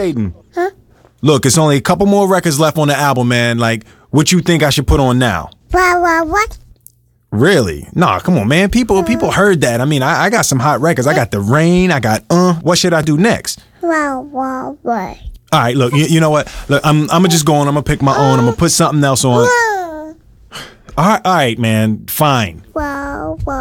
waiting. Huh? Look, it's only a couple more records left on the album, man. Like, what you think I should put on now? What? Really? Nah, come on, man. People heard that. I mean, I got some hot records. I got The Rain. I got What should I do next? What? All right, look, you know what? Look, I'm gonna just go on. I'm gonna pick my own. I'm gonna put something else on. All right, man. Fine. What?